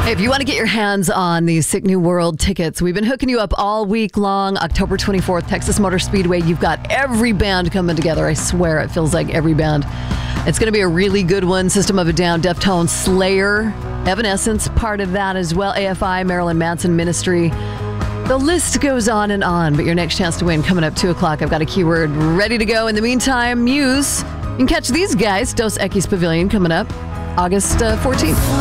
Hey, if you want to get your hands on these Sick New World tickets, we've been hooking you up all week long. October 24th, Texas Motor Speedway. You've got every band coming together. I swear it feels like every band. It's going to be a really good one. System of a Down, Deftones, Slayer, Evanescence, part of that as well. AFI, Marilyn Manson Ministry. The list goes on and on, but your next chance to win coming up 2 o'clock. I've got a keyword ready to go. In the meantime, Muse. You can catch these guys, Dos Equis Pavilion, coming up August 14th.